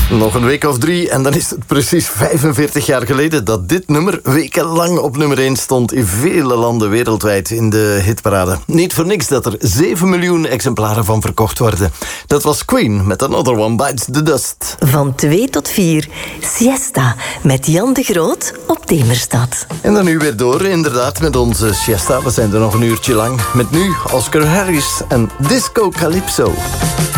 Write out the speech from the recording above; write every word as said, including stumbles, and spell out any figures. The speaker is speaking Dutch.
Nog een week of drie en dan is het precies vijfenveertig jaar geleden dat dit nummer wekenlang op nummer één stond in vele landen wereldwijd in de hitparade. Niet voor niks dat er zeven miljoen exemplaren van verkocht worden. Dat was Queen met Another One Bites the Dust. Van twee tot vier, Siesta met Jan de Groot op Demerstad. En dan nu weer door, inderdaad, met onze siesta. We zijn er nog een uurtje lang. Met nu Oscar Harris en Disco Calypso.